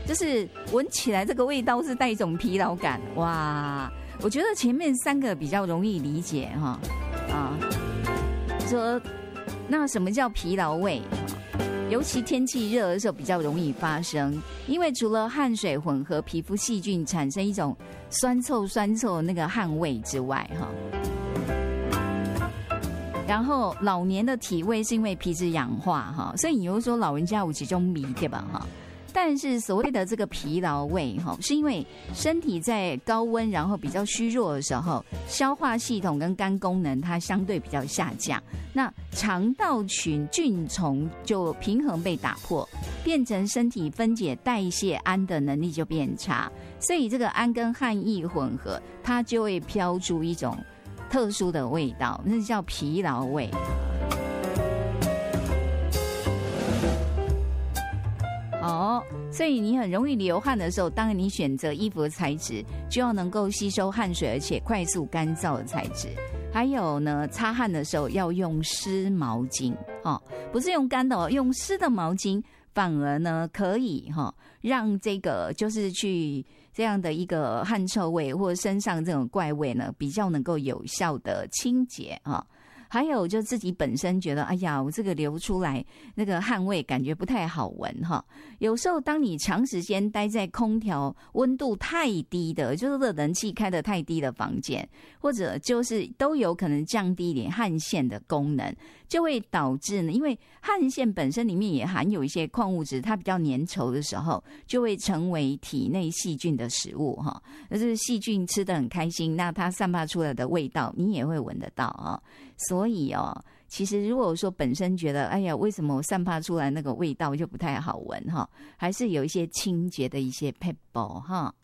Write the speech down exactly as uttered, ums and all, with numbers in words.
就是闻起来这个味道是带一种疲劳感。哇，我觉得前面三个比较容易理解哈啊，说那什么叫疲劳味？尤其天气热的时候比较容易发生，因为除了汗水混合皮肤细菌产生一种酸臭酸臭的那个汗味之外哈，然后老年的体味是因为皮质氧化哈，所以你又说老人家有几种迷对吧哈？但是所谓的这个疲劳味哈，是因为身体在高温然后比较虚弱的时候，消化系统跟肝功能它相对比较下降，那肠道群菌丛就平衡被打破，变成身体分解代谢氨的能力就变差，所以这个氨跟汗液混合，它就会飘出一种特殊的味道，那叫疲劳味。哦，所以你很容易流汗的时候，当然你选择衣服的材质就要能够吸收汗水而且快速干燥的材质。还有呢，擦汗的时候要用湿毛巾哦，不是用干的哦，用湿的毛巾反而呢可以哈、哦，让这个就是去这样的一个汗臭味或者身上这种怪味呢，比较能够有效的清洁啊。哦，还有就自己本身觉得哎呀我这个流出来那个汗味感觉不太好闻哈。有时候当你长时间待在空调温度太低的，就是热冷气开得太低的房间，或者就是都有可能降低一点汗腺的功能，就会导致呢，因为汗腺本身里面也含有一些矿物质，它比较粘稠的时候就会成为体内细菌的食物哈。那就是细菌吃得很开心，那它散发出来的味道你也会闻得到啊。所以哦，其实如果说本身觉得哎呀为什么我散发出来那个味道就不太好闻哈，还是有一些清洁的一些撇步哈。